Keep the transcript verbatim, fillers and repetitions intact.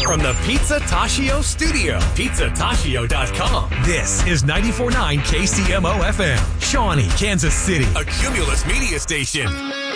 From the Pizza Tashio studio, pizza tashio dot com. This is ninety-four point nine K C M O F M, Shawnee, Kansas City, a Cumulus media station.